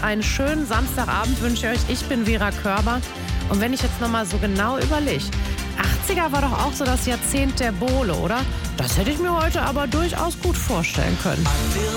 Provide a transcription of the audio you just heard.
einen schönen Samstagabend wünsche ich euch. Ich bin Vera Körber. Und wenn ich jetzt nochmal so genau überlege, 80er war doch auch so das Jahrzehnt der Bowle, oder? Das hätte ich mir heute aber durchaus gut vorstellen können.